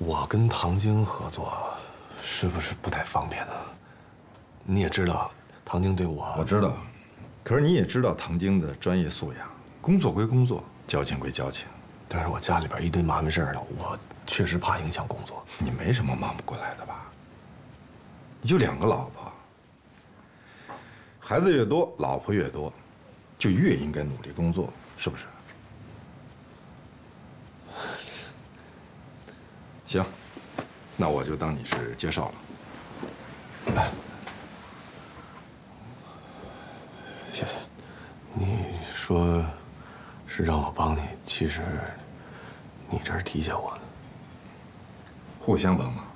我跟唐晶合作，是不是不太方便呢？你也知道，唐晶对我知道，可是你也知道唐晶的专业素养，工作归工作，交情归交情。 但是我家里边一堆麻烦事儿了，我确实怕影响工作。 你没什么忙不过来的吧？你就2个老婆，孩子越多，老婆越多，就越应该努力工作，是不是？行，那我就当你是介绍了。 哎，谢谢。你说是让我帮你，其实你这是提携我呢。 互相帮忙。